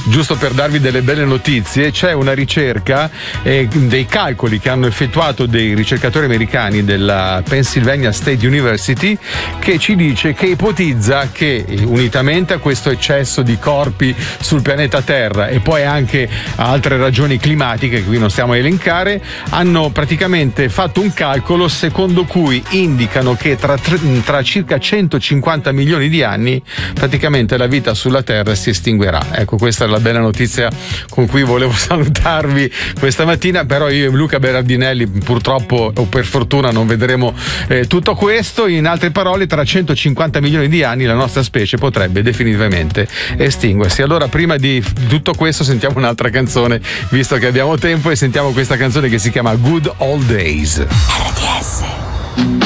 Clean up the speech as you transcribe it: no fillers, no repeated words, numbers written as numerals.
giusto per darvi delle belle notizie, c'è una ricerca, dei calcoli che hanno effettuato dei ricercatori americani della Pennsylvania State University, che ci dice, che ipotizza che unitamente a questo eccesso di corpi sul pianeta Terra e poi anche a altre ragioni climatiche che qui non stiamo a elencare, hanno praticamente fatto un calcolo secondo cui indicano che tra circa 150 milioni di anni praticamente la vita sulla Terra si estinguerà. Ecco, questa è la bella notizia con cui volevo salutarvi questa mattina, però io e Luca Berardinelli purtroppo o per fortuna non vedremo tutto questo. In altre parole, tra 150 milioni di anni la nostra specie potrebbe definitivamente estinguersi. Allora, prima di tutto questo sentiamo un'altra canzone, visto che abbiamo tempo, e sentiamo questa canzone che si chiama Good Old Days. RDS.